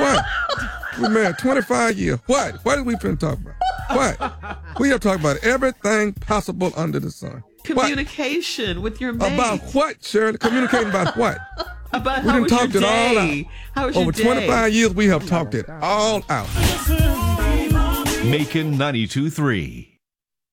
What? We're married 25 years. What? What are we finna talk about? What? We have talked about everything possible under the sun. Communication with your mate. About what, Shirley? Communicating about what? About we how done was your talked it all day? out. How was Over your day? 25 years, we have talked it all out. Macon 92.3.